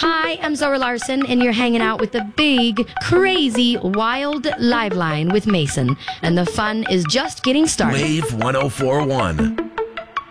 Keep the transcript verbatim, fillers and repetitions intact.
Hi, I'm Zora Larson, and you're hanging out with the big, crazy, wild live line with Mason. And the fun is just getting started. Wave one oh four one.